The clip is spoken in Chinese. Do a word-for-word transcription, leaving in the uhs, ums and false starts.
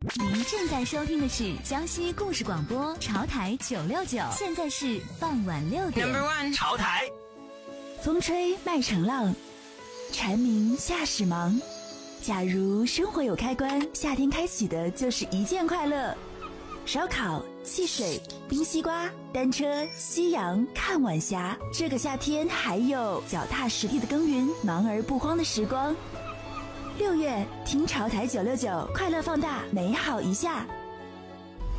您正在收听的是江西故事广播潮台九六九，现在是傍晚六点。 Number one， 潮台。 风吹麦城浪，蝉鸣夏始忙。假如生活有开关，夏天开启的就是一件快乐。烧烤、汽水、冰西瓜、单车、夕阳、看晚霞。这个夏天还有脚踏实地的耕耘，忙而不慌的时光。六月，听潮台九六九，快乐放大，美好一下。